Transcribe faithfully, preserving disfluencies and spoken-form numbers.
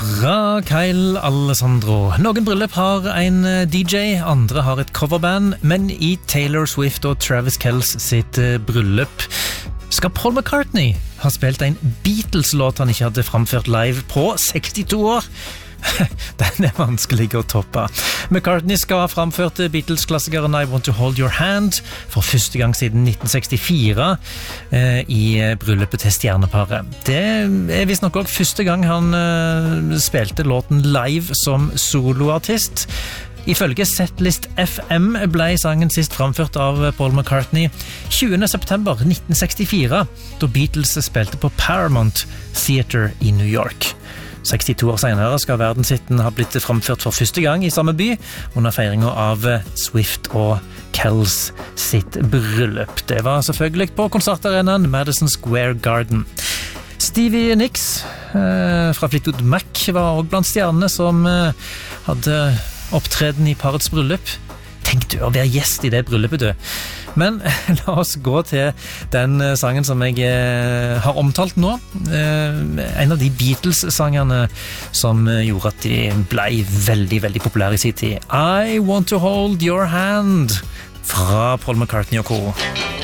Fra Kyle Alessandro. Noen bryllup har en D J, andre har et coverband, men i Taylor Swift og Travis Kelce sitt bryllup skal Paul McCartney ha spilt en Beatles-låt han ikke hadde framført live på sekstito år. Den er vanskelig å toppe. McCartney skal ha framført Beatles-klassikeren I Want to Hold Your Hand for første gang siden nitten sekstifire eh, i bryllupet til stjerneparet. Det er visst nok også første gang han eh, spilte låten live som soloartist. Ifølge Setlist F M ble sangen sist framført av Paul McCartney tjuende september nitten sekstifire, da Beatles spilte på Paramount Theatre i New York. sekstito år senere skal verdenshitten ha blitt framført for første gang i samme by, under feiringen av Swift og Kelce sitt bryllup. Det var selvfølgelig på konsertarenaen Madison Square Garden. Stevie Nicks eh, fra Fleetwood Mac var også blant stjernene som eh, hadde opptreden i parets bryllup. Tenk du å være gjest i det bryllupet, du. Men la oss gå til den sangen som jeg eh, har omtalt nå. Eh, en av de Beatles-sangerne som gjorde at de ble veldig, veldig populære i sin tid. I Want to Hold Your Hand fra Paul McCartney og co.